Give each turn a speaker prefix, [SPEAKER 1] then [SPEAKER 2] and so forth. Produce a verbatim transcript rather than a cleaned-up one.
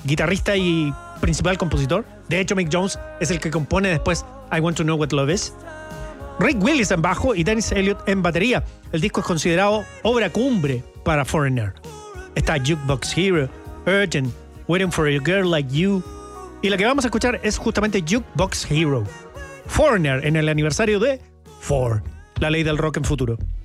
[SPEAKER 1] guitarrista y principal compositor. De hecho, Mick Jones es el que compone después I Want to Know What Love Is. Rick Willis en bajo y Dennis Elliott en batería. El disco es considerado obra cumbre para Foreigner. Está Jukebox Hero, Urgent, Waiting for a Girl Like You. Y la que vamos a escuchar es justamente Jukebox Hero. Foreigner en el aniversario de Four, la ley del rock en futuro.